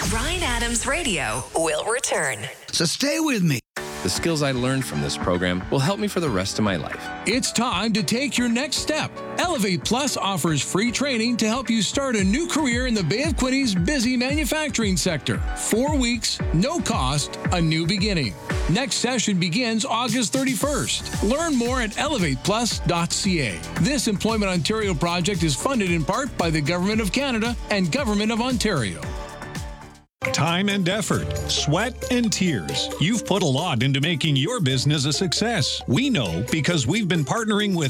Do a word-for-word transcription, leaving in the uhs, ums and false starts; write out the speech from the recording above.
Ryan Adams Radio will return. So stay with me. The skills I learned from this program will help me for the rest of my life. It's time to take your next step. Elevate Plus offers free training to help you start a new career in the Bay of Quinny's busy manufacturing sector. Four weeks, no cost, a new beginning. Next session begins August thirty-first. Learn more at elevate plus dot c a. This Employment Ontario project is funded in part by the Government of Canada and Government of Ontario. Time and effort, sweat and tears. You've put a lot into making your business a success. We know because we've been partnering with